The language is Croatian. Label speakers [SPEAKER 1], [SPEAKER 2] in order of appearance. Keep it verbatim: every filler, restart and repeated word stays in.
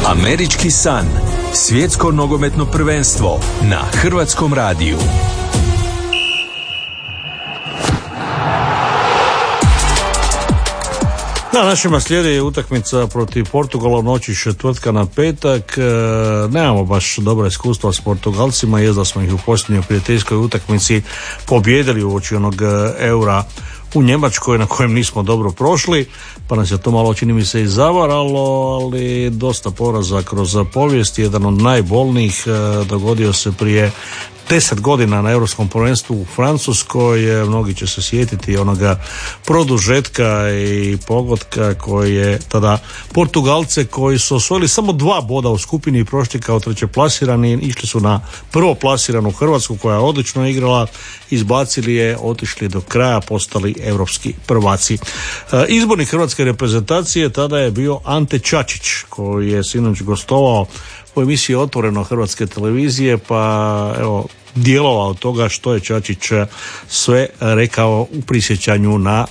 [SPEAKER 1] Američki san. Svjetsko nogometno prvenstvo na Hrvatskom radiju.
[SPEAKER 2] Na našima slijedi utakmica protiv Portugala u noći četvrtka na petak. E, nemamo baš dobra iskustva s Portugalcima, jest da smo ih u posljednjoj prijateljskoj utakmici pobijedili uoči onog eura u Njemačkoj na kojem nismo dobro prošli, pa nas je to malo, čini mi se, i zavaralo, ali dosta poraza kroz povijest. Jedan od najbolnijih e, dogodio se prije deset godina na Europskom prvenstvu u Francuskoj. Mnogi će se sjetiti onoga produžetka i pogotka koji je tada Portugalce, koji su osvojili samo dva boda u skupini i prošli kao treće plasirani, išli su na prvo plasiranu Hrvatsku koja je odlično igrala, izbacili je, otišli do kraja, postali europski prvaci. Izbornik hrvatske reprezentacije tada je bio Ante Čačić, koji je sinoć gostovao u emisiji Otvoreno Hrvatske televizije, pa evo dijelova od toga što je Čačić sve rekao u prisjećanju na